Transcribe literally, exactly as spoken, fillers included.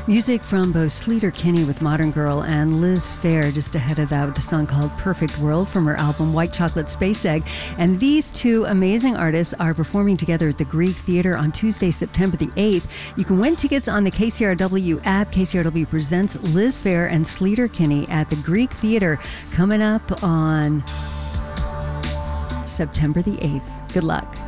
Music from both Sleater Kinney with Modern Girl and Liz Phair just ahead of that with a song called Perfect World from her album White Chocolate Space Egg. And these two amazing artists are performing together at the Greek Theater on Tuesday, September the eighth. You can win tickets on the K C R W app. K C R W presents Liz Phair and Sleater Kinney at the Greek Theater coming up on September the eighth. Good luck.